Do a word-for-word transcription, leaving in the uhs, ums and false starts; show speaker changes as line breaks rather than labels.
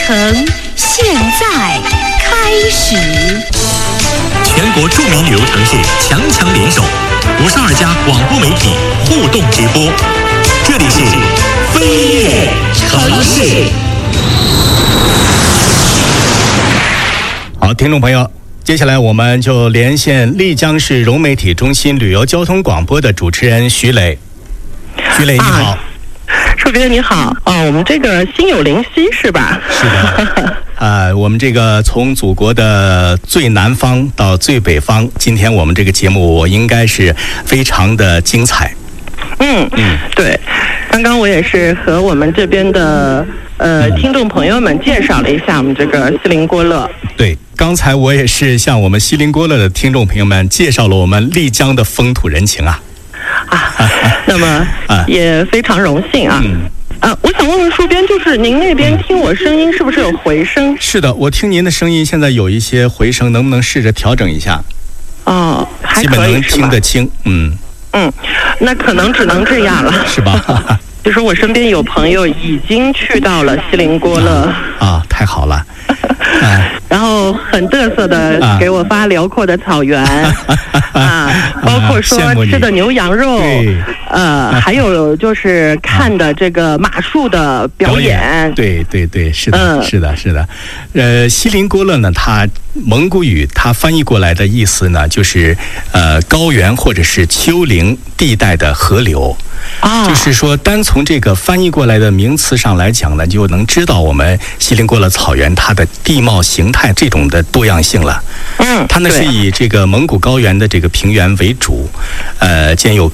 程现在开始。
全国著名旅游城市强强联手，五十二家广播媒体互动直播，这里是飞跃城市。
好，听众朋友，接下来我们就连线丽江市融媒体中心旅游交通广播的主持人徐磊。徐磊你好。啊
树斌你好，哦，我们这个心有灵犀是吧？
是的，呃，我们这个从祖国的最南方到最北方，今天我们这个节目我应该是非常的精彩。
嗯嗯，对，刚刚我也是和我们这边的呃听众朋友们介绍了一下我们这个锡林郭勒。
对，刚才我也是向我们锡林郭勒的听众朋友们介绍了我们丽江的风土人情啊。
啊，那么也非常荣幸啊。
嗯
啊，我想问问书编，就是您那边听我声音是不是有回声？
是的，我听您的声音现在有一些回声，能不能试着调整一下？
哦，还可以，
基本能听得清。嗯
嗯，那可能只能这样了，
是吧？
就是我身边有朋友已经去到了锡林郭勒
啊，啊太好了。哎、
然后很嘚瑟的给我发辽阔的草原 啊, 啊，包括说吃的牛羊肉，呃，还有就是看的这个马术的表演。表演
对对对，是的，嗯、是的，是的。呃，锡林郭勒呢，它蒙古语它翻译过来的意思呢，就是呃高原或者是丘陵地带的河流。啊，就是说，单从这个翻译过来的名词上来讲呢，就能知道我们锡林郭勒草原它的地貌形态这种的多样性了。嗯，它呢是以这个蒙古高原的这个平原为主，呃，兼有